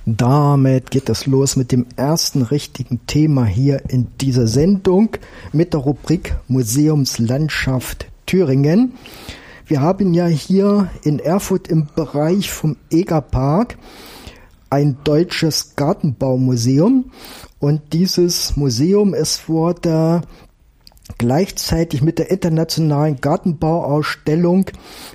Damit geht es los mit dem ersten richtigen Thema hier in dieser Sendung mit der Rubrik Museumslandschaft Thüringen. Wir haben ja hier in Erfurt im Bereich vom Egerpark ein deutsches Gartenbaumuseum und dieses Museum, es wurde gleichzeitig mit der internationalen Gartenbauausstellung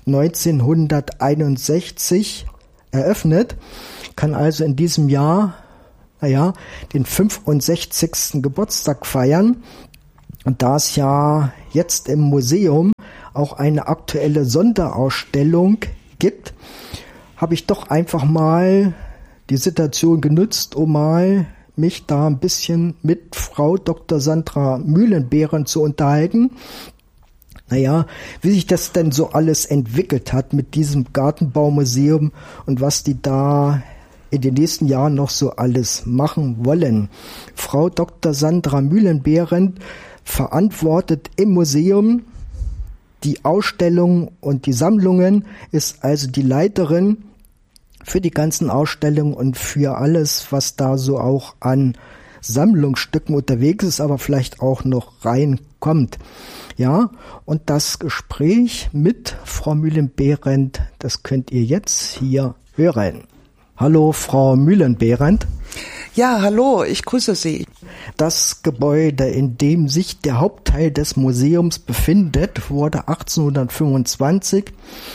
1961 eröffnet, kann also in diesem Jahr, den 65. Geburtstag feiern. Und da es ja jetzt im Museum auch eine aktuelle Sonderausstellung gibt, habe ich doch einfach mal die Situation genutzt, um mal mich da ein bisschen mit Frau Dr. Sandra Mühlenbeeren zu unterhalten. Wie sich das denn so alles entwickelt hat mit diesem Gartenbaumuseum und was die da in den nächsten Jahren noch so alles machen wollen. Frau Dr. Sandra Mühlenbeeren verantwortet im Museum die Ausstellungen und die Sammlungen, ist also die Leiterin für die ganzen Ausstellungen und für alles, was da so auch an Sammlungsstücken unterwegs ist, aber vielleicht auch noch reinkommt. Ja, und das Gespräch mit Frau Mühlenbeeren, das könnt ihr jetzt hier hören. Hallo, Frau Mühlenbeeren. Ja, hallo, ich grüße Sie. Das Gebäude, in dem sich der Hauptteil des Museums befindet, wurde 1825,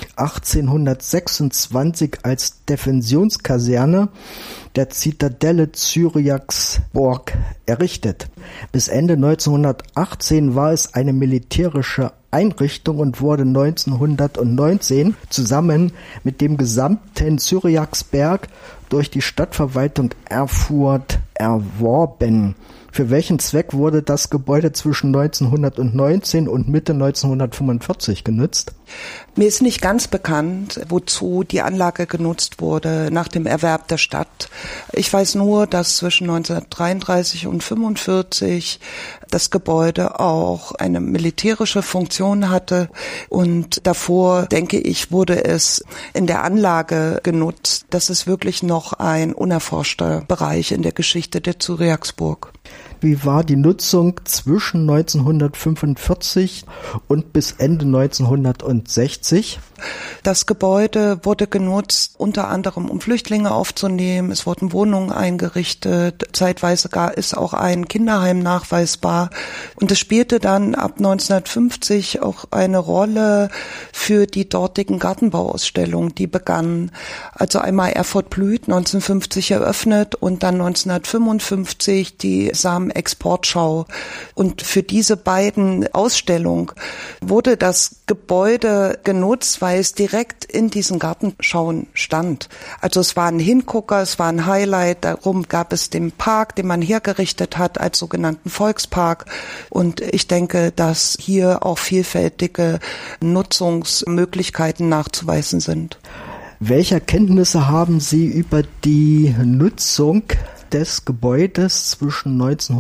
1826 als Defensionskaserne der Zitadelle Syriaksburg errichtet. Bis Ende 1918 war es eine militärische Einrichtung und wurde 1919 zusammen mit dem gesamten Syriaksberg durch die Stadtverwaltung Erfurt erworben. Für welchen Zweck wurde das Gebäude zwischen 1919 und Mitte 1945 genutzt? Mir ist nicht ganz bekannt, wozu die Anlage genutzt wurde nach dem Erwerb der Stadt. Ich weiß nur, dass zwischen 1933 und 1945 das Gebäude auch eine militärische Funktion hatte und davor, denke ich, wurde es in der Anlage genutzt. Das ist wirklich noch ein unerforschter Bereich in der Geschichte der Syriaksburg. Wie war die Nutzung zwischen 1945 und bis Ende 1960? Das Gebäude wurde genutzt, unter anderem um Flüchtlinge aufzunehmen. Es wurden Wohnungen eingerichtet. Zeitweise ist auch ein Kinderheim nachweisbar. Und es spielte dann ab 1950 auch eine Rolle für die dortigen Gartenbauausstellungen, die begannen. Also einmal Erfurt blüht, 1950 eröffnet und dann 1955 die Samen-Exportschau. Und für diese beiden Ausstellungen wurde das Gebäude genutzt, weil es direkt in diesen Gartenschauen stand. Also es war ein Hingucker, es war ein Highlight. Darum gab es den Park, den man hergerichtet hat als sogenannten Volkspark. Und ich denke, dass hier auch vielfältige Nutzungsmöglichkeiten nachzuweisen sind. Welche Erkenntnisse haben Sie über die Nutzung des Gebäudes zwischen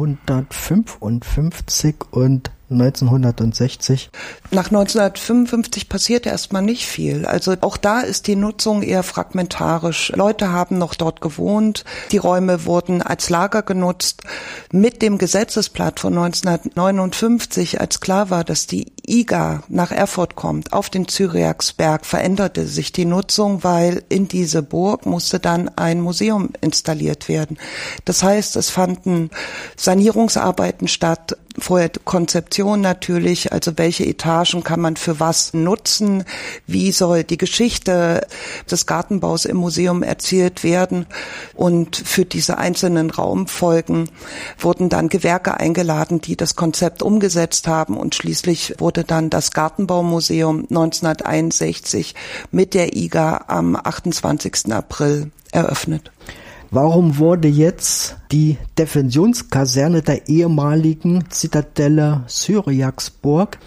1955 und 1960? Nach 1955 passierte erstmal nicht viel. Also auch da ist die Nutzung eher fragmentarisch. Leute haben noch dort gewohnt. Die Räume wurden als Lager genutzt. Mit dem Gesetzesblatt von 1959, als klar war, dass die IGA nach Erfurt kommt, auf den Syriaksberg, veränderte sich die Nutzung, weil in diese Burg musste dann ein Museum installiert werden. Das heißt, es fanden Sanierungsarbeiten statt, vorher Konzeption natürlich, also welche Etagen kann man für was nutzen, wie soll die Geschichte des Gartenbaus im Museum erzählt werden, und für diese einzelnen Raumfolgen wurden dann Gewerke eingeladen, die das Konzept umgesetzt haben, und schließlich wurde dann das Gartenbaumuseum 1961 mit der IGA am 28. April eröffnet. Warum wurde jetzt die Defensionskaserne der ehemaligen Zitadelle Syriaksburg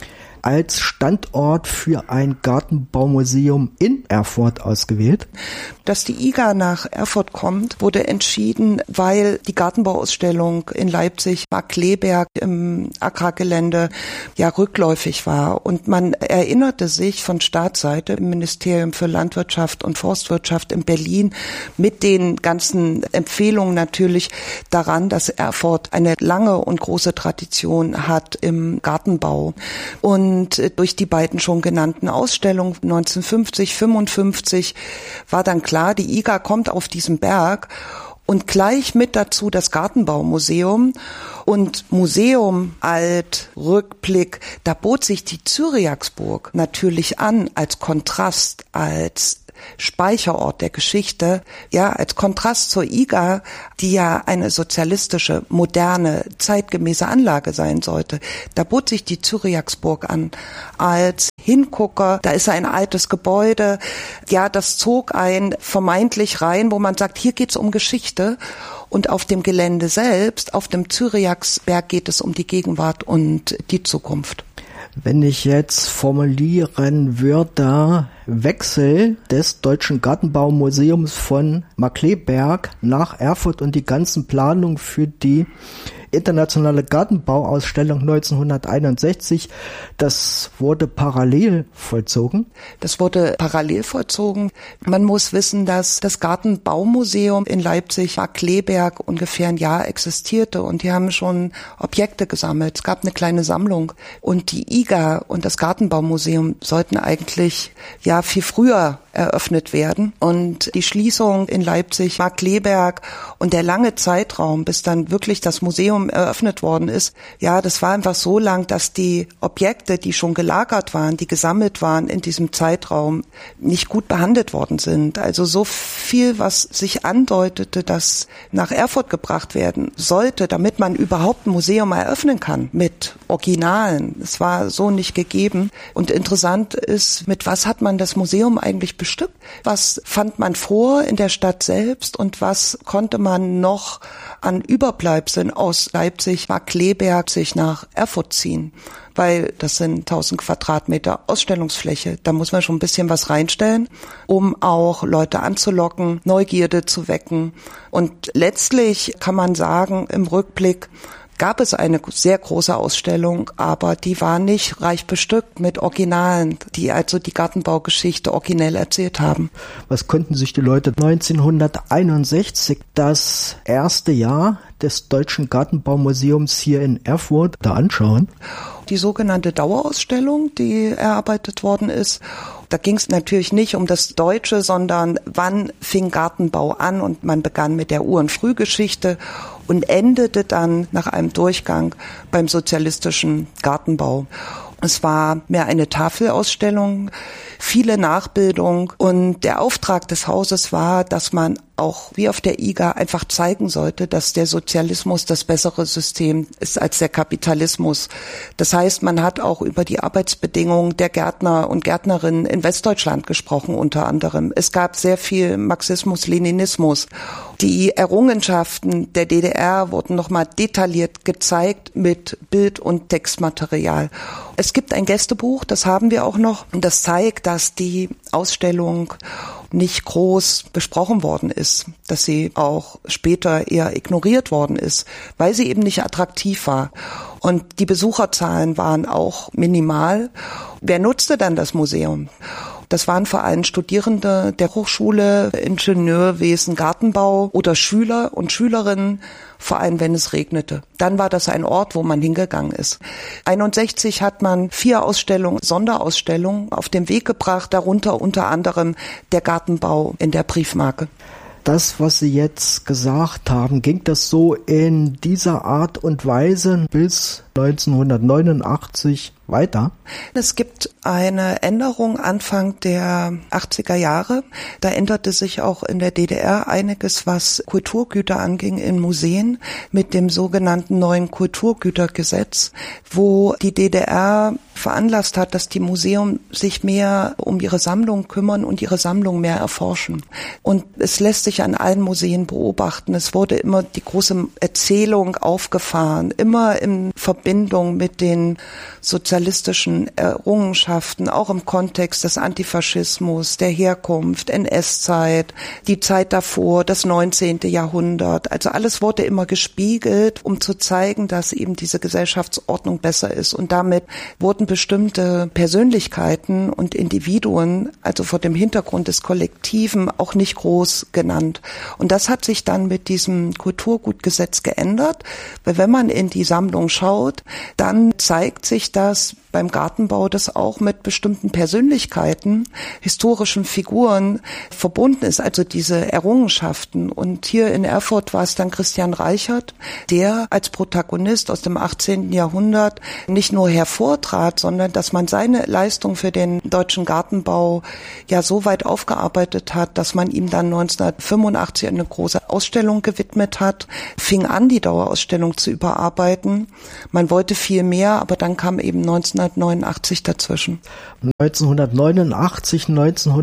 als Standort für ein Gartenbaumuseum in Erfurt ausgewählt? Dass die IGA nach Erfurt kommt, wurde entschieden, weil die Gartenbauausstellung in Leipzig, Markkleeberg im Agrargelände ja rückläufig war. Und man erinnerte sich von Staatsseite im Ministerium für Landwirtschaft und Forstwirtschaft in Berlin mit den ganzen Empfehlungen natürlich daran, dass Erfurt eine lange und große Tradition hat im Gartenbau. Und durch die beiden schon genannten Ausstellungen 1950, 55 war dann klar, die IGA kommt auf diesen Berg und gleich mit dazu das Gartenbaumuseum und Museum Alt, Rückblick, da bot sich die Zyriaksburg natürlich an als Kontrast, als Speicherort der Geschichte, ja, als Kontrast zur IGA, die ja eine sozialistische, moderne, zeitgemäße Anlage sein sollte. Da bot sich die Zyriaksburg an als Hingucker. Da ist ein altes Gebäude. Ja, das zog ein vermeintlich rein, wo man sagt, hier geht's um Geschichte. Und auf dem Gelände selbst, auf dem Zyriaksberg, geht es um die Gegenwart und die Zukunft. Wenn ich jetzt formulieren würde, Wechsel des Deutschen Gartenbaumuseums von Markkleeberg nach Erfurt und die ganzen Planungen für die internationale Gartenbauausstellung 1961, das wurde parallel vollzogen? Das wurde parallel vollzogen. Man muss wissen, dass das Gartenbaumuseum in Leipzig, Markkleeberg, ungefähr ein Jahr existierte und die haben schon Objekte gesammelt. Es gab eine kleine Sammlung und die IGA und das Gartenbaumuseum sollten eigentlich ja viel früher eröffnet werden. Und die Schließung in Leipzig, Markkleeberg und der lange Zeitraum, bis dann wirklich das Museum eröffnet worden ist, ja, das war einfach so lang, dass die Objekte, die schon gelagert waren, die gesammelt waren in diesem Zeitraum, nicht gut behandelt worden sind. Also so viel, was sich andeutete, dass nach Erfurt gebracht werden sollte, damit man überhaupt ein Museum eröffnen kann mit Originalen. Es war so nicht gegeben. Und interessant ist, mit was hat man das Museum eigentlich bestückt? Was fand man vor in der Stadt selbst und was konnte man noch an Überbleibseln aus Leipzig, Markkleeberg sich nach Erfurt ziehen? Weil das sind 1000 Quadratmeter Ausstellungsfläche. Da muss man schon ein bisschen was reinstellen, um auch Leute anzulocken, Neugierde zu wecken. Und letztlich kann man sagen, im Rückblick gab es eine sehr große Ausstellung, aber die war nicht reich bestückt mit Originalen, die also die Gartenbaugeschichte originell erzählt haben. Was konnten sich die Leute 1961, das erste Jahr des Deutschen Gartenbaumuseums hier in Erfurt, da anschauen? Die sogenannte Dauerausstellung, die erarbeitet worden ist, da ging es natürlich nicht um das Deutsche, sondern wann fing Gartenbau an und man begann mit der Ur- und Frühgeschichte und endete dann nach einem Durchgang beim sozialistischen Gartenbau. Es war mehr eine Tafelausstellung, viele Nachbildungen und der Auftrag des Hauses war, dass man auch wie auf der IGA einfach zeigen sollte, dass der Sozialismus das bessere System ist als der Kapitalismus. Das heißt, man hat auch über die Arbeitsbedingungen der Gärtner und Gärtnerinnen in Westdeutschland gesprochen unter anderem. Es gab sehr viel Marxismus, Leninismus. Die Errungenschaften der DDR wurden nochmal detailliert gezeigt mit Bild- und Textmaterial. Es gibt ein Gästebuch, das haben wir auch noch, und das zeigt, dass die Ausstellung nicht groß besprochen worden ist, dass sie auch später eher ignoriert worden ist, weil sie eben nicht attraktiv war. Und die Besucherzahlen waren auch minimal. Wer nutzte dann das Museum? Das waren vor allem Studierende der Hochschule, Ingenieurwesen, Gartenbau oder Schüler und Schülerinnen, vor allem wenn es regnete. Dann war das ein Ort, wo man hingegangen ist. 1961 hat man 4 Ausstellungen, Sonderausstellungen auf den Weg gebracht, darunter unter anderem der Gartenbau in der Briefmarke. Das, was Sie jetzt gesagt haben, ging das so in dieser Art und Weise bis 1989 weiter? Es gibt eine Änderung Anfang der 80er Jahre. Da änderte sich auch in der DDR einiges, was Kulturgüter anging in Museen mit dem sogenannten neuen Kulturgütergesetz, wo die DDR veranlasst hat, dass die Museen sich mehr um ihre Sammlung kümmern und ihre Sammlung mehr erforschen. Und es lässt sich an allen Museen beobachten. Es wurde immer die große Erzählung aufgefahren, immer in Verbindung mit den sozialistischen sozialistischen Errungenschaften, auch im Kontext des Antifaschismus, der Herkunft, NS-Zeit, die Zeit davor, das 19. Jahrhundert. Also alles wurde immer gespiegelt, um zu zeigen, dass eben diese Gesellschaftsordnung besser ist. Und damit wurden bestimmte Persönlichkeiten und Individuen, also vor dem Hintergrund des Kollektiven, auch nicht groß genannt. Und das hat sich dann mit diesem Kulturgutgesetz geändert, weil wenn man in die Sammlung schaut, dann zeigt sich, dass beim Gartenbau das auch mit bestimmten Persönlichkeiten, historischen Figuren verbunden ist, also diese Errungenschaften. Und hier in Erfurt war es dann Christian Reichert, der als Protagonist aus dem 18. Jahrhundert nicht nur hervortrat, sondern dass man seine Leistung für den deutschen Gartenbau ja so weit aufgearbeitet hat, dass man ihm dann 1985 eine große Ausstellung gewidmet hat, fing an, die Dauerausstellung zu überarbeiten. Man wollte viel mehr, aber dann kam eben 1989 dazwischen. 1989,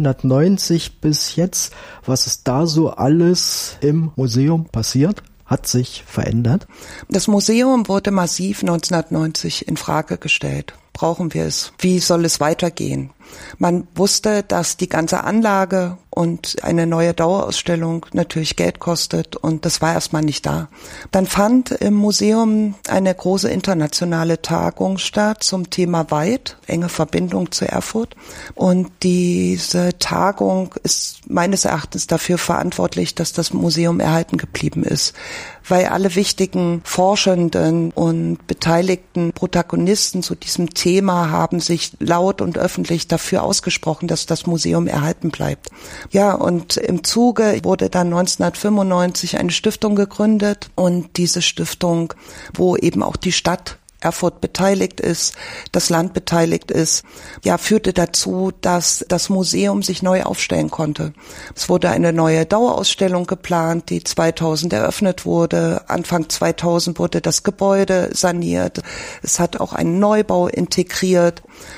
1990 bis jetzt, was ist da so alles im Museum passiert? Hat sich verändert? Das Museum wurde massiv 1990 in Frage gestellt. Brauchen wir es? Wie soll es weitergehen? Man wusste, dass die ganze Anlage und eine neue Dauerausstellung natürlich Geld kostet und das war erstmal nicht da. Dann fand im Museum eine große internationale Tagung statt zum Thema Weit, enge Verbindung zu Erfurt. Und diese Tagung ist meines Erachtens dafür verantwortlich, dass das Museum erhalten geblieben ist, weil alle wichtigen Forschenden und beteiligten Protagonisten zu diesem Thema haben sich laut und öffentlich dafür ausgesprochen, dass das Museum erhalten bleibt. Ja, und im Zuge wurde dann 1995 eine Stiftung gegründet und diese Stiftung, wo eben auch die Stadt Erfurt beteiligt ist, das Land beteiligt ist, ja, führte dazu, dass das Museum sich neu aufstellen konnte. Es wurde eine neue Dauerausstellung geplant, die 2000 eröffnet wurde. Anfang 2000 wurde das Gebäude saniert. Es hat auch einen Neubau integriert.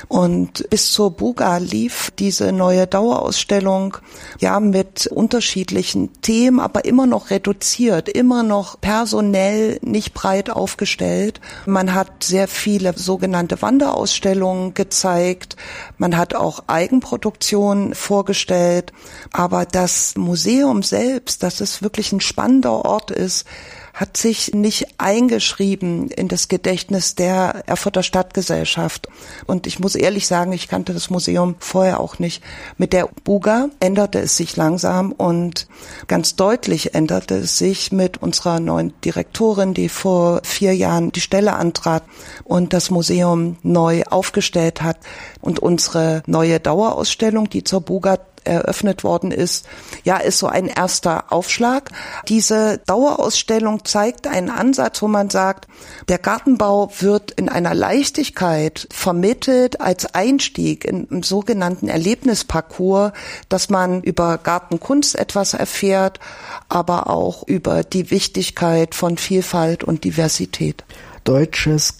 Und bis zur Buga lief diese neue Dauerausstellung, ja, mit unterschiedlichen Themen, aber immer noch reduziert, immer noch personell nicht breit aufgestellt. Man hat sehr viele sogenannte Wanderausstellungen gezeigt. Man hat auch Eigenproduktionen vorgestellt. Aber das Museum selbst, dass es wirklich ein spannender Ort ist, hat sich nicht eingeschrieben in das Gedächtnis der Erfurter Stadtgesellschaft. Und ich muss ehrlich sagen, ich kannte das Museum vorher auch nicht. Mit der Buga änderte es sich langsam und ganz deutlich änderte es sich mit unserer neuen Direktorin, die vor 4 Jahren die Stelle antrat und das Museum neu aufgestellt hat. Und unsere neue Dauerausstellung, die zur Buga eröffnet worden ist, ja, ist so ein erster Aufschlag. Diese Dauerausstellung zeigt einen Ansatz, wo man sagt, der Gartenbau wird in einer Leichtigkeit vermittelt als Einstieg im sogenannten Erlebnisparcours, dass man über Gartenkunst etwas erfährt, aber auch über die Wichtigkeit von Vielfalt und Diversität. Deutsches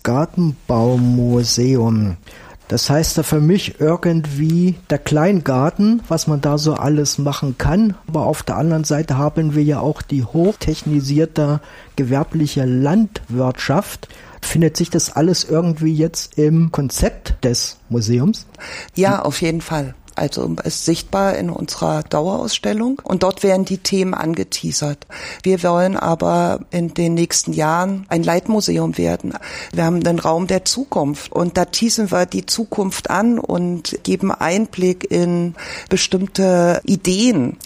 Gartenbaumuseum. Das heißt da für mich irgendwie der Kleingarten, was man da so alles machen kann. Aber auf der anderen Seite haben wir ja auch die hochtechnisierte gewerbliche Landwirtschaft. Findet sich das alles irgendwie jetzt im Konzept des Museums? Ja, auf jeden Fall. Also ist sichtbar in unserer Dauerausstellung und dort werden die Themen angeteasert. Wir wollen aber in den nächsten Jahren ein Leitmuseum werden. Wir haben den Raum der Zukunft und da teasen wir die Zukunft an und geben Einblick in bestimmte Ideen.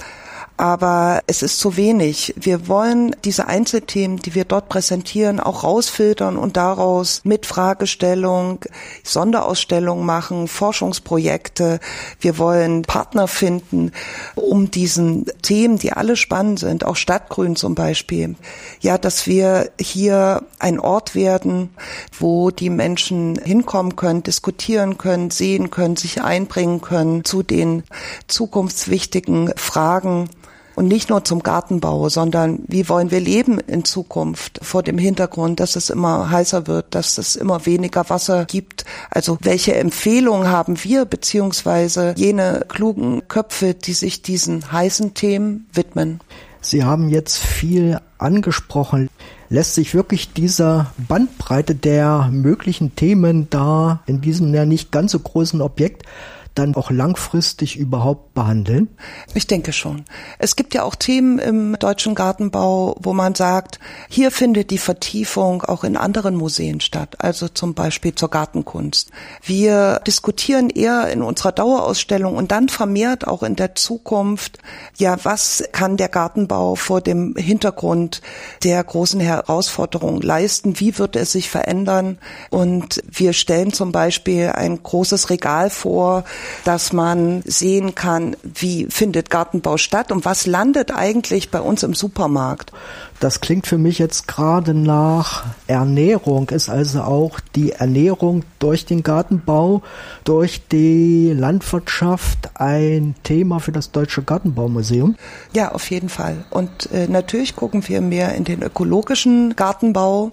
Aber es ist zu wenig. Wir wollen diese Einzelthemen, die wir dort präsentieren, auch rausfiltern und daraus mit Fragestellung Sonderausstellungen machen, Forschungsprojekte. Wir wollen Partner finden, um diesen Themen, die alle spannend sind, auch Stadtgrün zum Beispiel, ja, dass wir hier ein Ort werden, wo die Menschen hinkommen können, diskutieren können, sehen können, sich einbringen können zu den zukunftswichtigen Fragen. Und nicht nur zum Gartenbau, sondern wie wollen wir leben in Zukunft vor dem Hintergrund, dass es immer heißer wird, dass es immer weniger Wasser gibt. Also welche Empfehlungen haben wir, beziehungsweise jene klugen Köpfe, die sich diesen heißen Themen widmen? Sie haben jetzt viel angesprochen. lässt sich wirklich dieser Bandbreite der möglichen Themen da in diesem ja nicht ganz so großen Objekt dann auch langfristig überhaupt behandeln? Ich denke schon. Es gibt ja auch Themen im deutschen Gartenbau, wo man sagt, hier findet die Vertiefung auch in anderen Museen statt, also zum Beispiel zur Gartenkunst. Wir diskutieren eher in unserer Dauerausstellung und dann vermehrt auch in der Zukunft, ja, was kann der Gartenbau vor dem Hintergrund der großen Herausforderungen leisten? Wie wird es sich verändern? Und wir stellen zum Beispiel ein großes Regal vor, dass man sehen kann, wie findet Gartenbau statt und was landet eigentlich bei uns im Supermarkt. Das klingt für mich jetzt gerade nach Ernährung. Ist also auch die Ernährung durch den Gartenbau, durch die Landwirtschaft ein Thema für das Deutsche Gartenbaumuseum? Ja, auf jeden Fall. Und natürlich gucken wir mehr in den ökologischen Gartenbau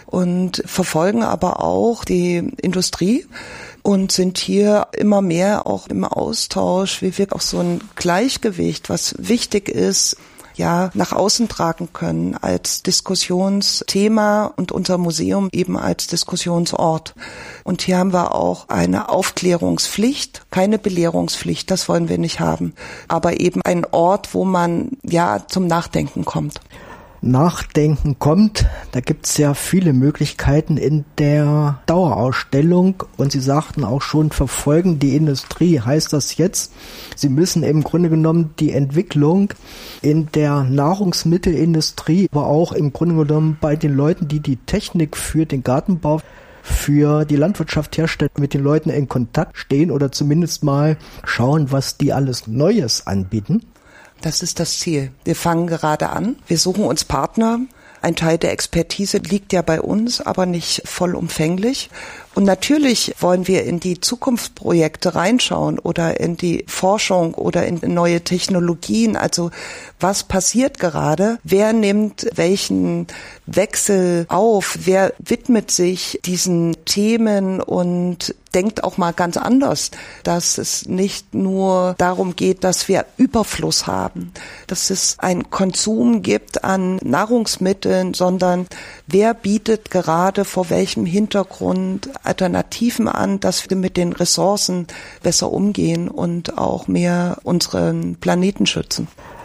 und verfolgen aber auch die Industrie und sind hier immer mehr auch im Austausch, wie wir auch so ein Gleichgewicht, was wichtig ist, ja, nach außen tragen können als Diskussionsthema und unser Museum eben als Diskussionsort. Und hier haben wir auch eine Aufklärungspflicht, keine Belehrungspflicht, das wollen wir nicht haben, aber eben ein Ort, wo man ja zum Nachdenken kommt. Nachdenken kommt. Da gibt's ja viele Möglichkeiten in der Dauerausstellung und Sie sagten auch schon, verfolgen die Industrie. Heißt das jetzt, Sie müssen im Grunde genommen die Entwicklung in der Nahrungsmittelindustrie, aber auch im Grunde genommen bei den Leuten, die die Technik für den Gartenbau, für die Landwirtschaft herstellen, mit den Leuten in Kontakt stehen oder zumindest mal schauen, was die alles Neues anbieten? Das ist das Ziel. Wir fangen gerade an. Wir suchen uns Partner. Ein Teil der Expertise liegt ja bei uns, aber nicht vollumfänglich. Und natürlich wollen wir in die Zukunftsprojekte reinschauen oder in die Forschung oder in neue Technologien. Also was passiert gerade? Wer nimmt welchen Wechsel auf? Wer widmet sich diesen Themen und denkt auch mal ganz anders, dass es nicht nur darum geht, dass wir Überfluss haben, dass es einen Konsum gibt an Nahrungsmitteln, sondern wer bietet gerade vor welchem Hintergrund Alternativen an, dass wir mit den Ressourcen besser umgehen und auch mehr unseren Planeten schützen.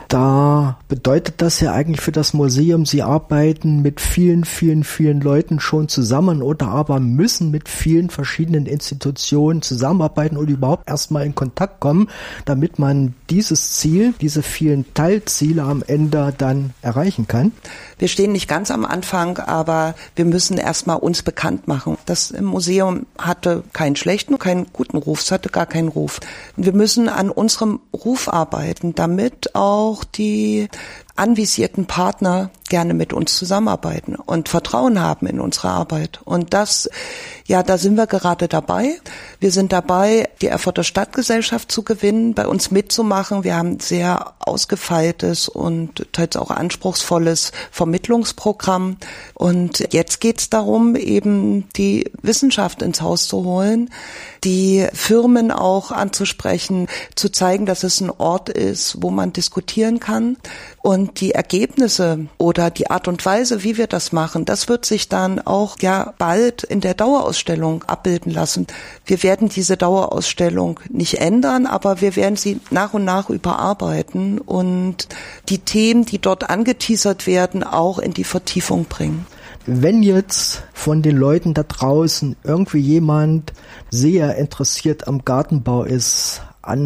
Da bedeutet das ja eigentlich für das Museum, Sie arbeiten mit vielen Leuten schon zusammen oder aber müssen mit vielen verschiedenen Institutionen zusammenarbeiten und überhaupt erstmal in Kontakt kommen, damit man dieses Ziel, diese vielen Teilziele am Ende dann erreichen kann. Wir stehen nicht ganz am Anfang, aber wir müssen erstmal uns bekannt machen. Das Museum hatte keinen schlechten, keinen guten Ruf, es hatte gar keinen Ruf. Und wir müssen an unserem Ruf arbeiten, damit auch die anvisierten Partner gerne mit uns zusammenarbeiten und Vertrauen haben in unsere Arbeit. Und das, ja, da sind wir gerade dabei. Wir sind dabei, die Erfurter Stadtgesellschaft zu gewinnen, bei uns mitzumachen. Wir haben ein sehr ausgefeiltes und teils auch anspruchsvolles Vermittlungsprogramm. Und jetzt geht's darum, eben die Wissenschaft ins Haus zu holen, die Firmen auch anzusprechen, zu zeigen, dass es ein Ort ist, wo man diskutieren kann. Und die Ergebnisse oder die Art und Weise, wie wir das machen, das wird sich dann auch ja bald in der Dauerausstellung abbilden lassen. Wir werden diese Dauerausstellung nicht ändern, aber wir werden sie nach und nach überarbeiten und die Themen, die dort angeteasert werden, auch in die Vertiefung bringen. Wenn jetzt von den Leuten da draußen irgendwie jemand sehr interessiert am Gartenbau ist,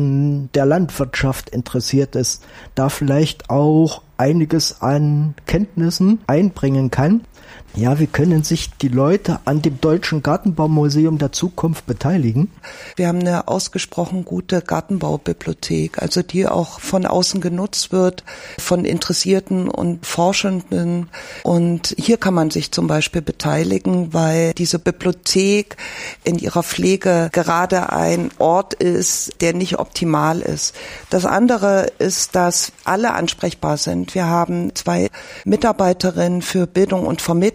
an der Landwirtschaft interessiert ist, da vielleicht auch einiges an Kenntnissen einbringen kann. Ja, wie können sich die Leute an dem Deutschen Gartenbaumuseum der Zukunft beteiligen? Wir haben eine ausgesprochen gute Gartenbaubibliothek, also die auch von außen genutzt wird, von Interessierten und Forschenden. Und hier kann man sich zum Beispiel beteiligen, weil diese Bibliothek in ihrer Pflege gerade ein Ort ist, der nicht optimal ist. Das andere ist, dass alle ansprechbar sind. Wir haben 2 Mitarbeiterinnen für Bildung und Vermittlung,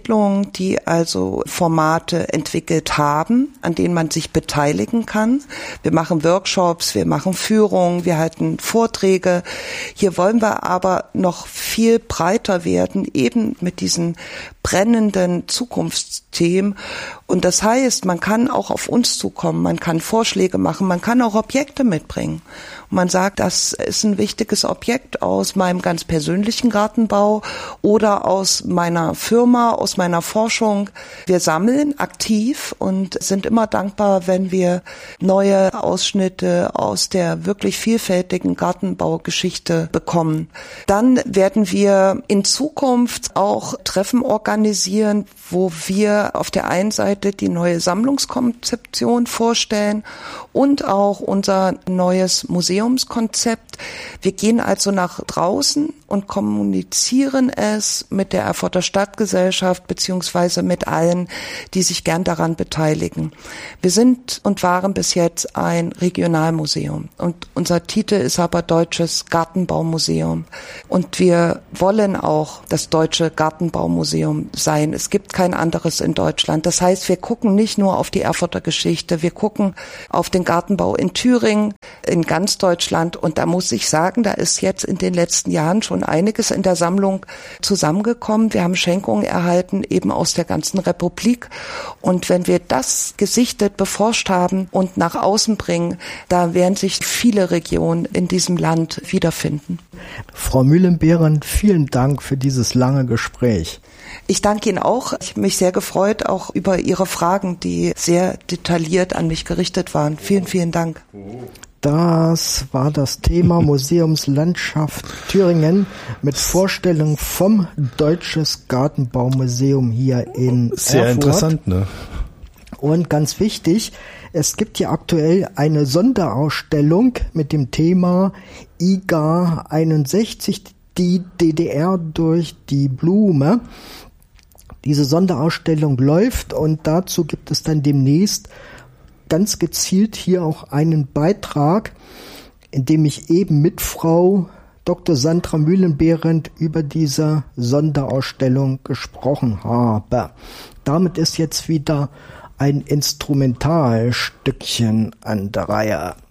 Siedlung, die also Formate entwickelt haben, an denen man sich beteiligen kann. Wir machen Workshops, wir machen Führungen, wir halten Vorträge. Hier wollen wir aber noch viel breiter werden, eben mit diesen brennenden Zukunftsthemen. Und das heißt, man kann auch auf uns zukommen, man kann Vorschläge machen, man kann auch Objekte mitbringen. Und man sagt, das ist ein wichtiges Objekt aus meinem ganz persönlichen Gartenbau oder aus meiner Firma, aus meiner Forschung. Wir sammeln aktiv und sind immer dankbar, wenn wir neue Ausschnitte aus der wirklich vielfältigen Gartenbaugeschichte bekommen. Dann werden wir in Zukunft auch Treffen organisieren, wo wir auf der einen Seite die neue Sammlungskonzeption vorstellen und auch unser neues Museumskonzept. Wir gehen also nach draußen und kommunizieren es mit der Erfurter Stadtgesellschaft beziehungsweise mit allen, die sich gern daran beteiligen. Wir sind und waren bis jetzt ein Regionalmuseum und unser Titel ist aber Deutsches Gartenbaumuseum und wir wollen auch das Deutsche Gartenbaumuseum sein. Es gibt kein anderes in Deutschland. Das heißt, wir gucken nicht nur auf die Erfurter Geschichte, wir gucken auf den Gartenbau in Thüringen, in ganz Deutschland und da muss ich sagen, da ist jetzt in den letzten Jahren schon einiges in der Sammlung zusammengekommen. Wir haben Schenkungen erhalten, eben aus der ganzen Republik. Und wenn wir das gesichtet, beforscht haben und nach außen bringen, da werden sich viele Regionen in diesem Land wiederfinden. Frau Mühlenbehrend, vielen Dank für dieses lange Gespräch. Ich danke Ihnen auch. Ich habe mich sehr gefreut, auch über Ihre Fragen, die sehr detailliert an mich gerichtet waren. Vielen, vielen Dank. Das war das Thema Museumslandschaft Thüringen mit Vorstellung vom Deutsches Gartenbaumuseum hier in Sehr Erfurt. Interessant, ne? Und ganz wichtig, es gibt hier aktuell eine Sonderausstellung mit dem Thema IGA 61, die DDR durch die Blume. Diese Sonderausstellung läuft und dazu gibt es dann demnächst ganz gezielt hier auch einen Beitrag, in dem ich eben mit Frau Dr. Sandra Mühlenbehrend über diese Sonderausstellung gesprochen habe. Damit ist jetzt wieder ein Instrumentalstückchen an der Reihe.